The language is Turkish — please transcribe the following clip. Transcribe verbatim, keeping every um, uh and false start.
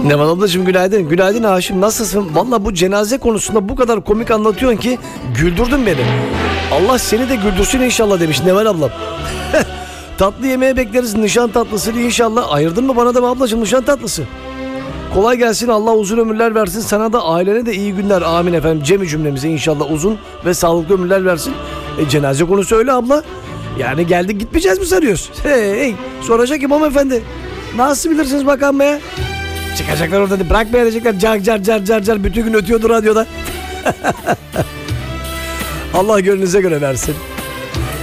Neval ablacığım günaydın. Günaydın Haşim, nasılsın? Valla bu cenaze konusunda bu kadar komik anlatıyorsun ki güldürdün beni. Allah seni de güldürsün inşallah demiş Neval ablam. Tatlı yemeğe bekleriz, nişan tatlısını inşallah. Ayırdın mı bana da mı ablacığım nişan tatlısı? Kolay gelsin, Allah uzun ömürler versin. Sana da ailene de iyi günler, amin efendim. Cemi cümlemize inşallah uzun ve sağlıklı ömürler versin. E, cenaze konusu öyle abla. Yani geldik gitmeyeceğiz mi sanıyorsun? Hey, hey. Soracak İmam Efendi. Nasıl bilirsiniz bakalım be? Çıkacaklar orada, bırakmaya diyecekler. Car car car car car bütün gün ötüyordu radyoda. Allah gönlünüze göre versin.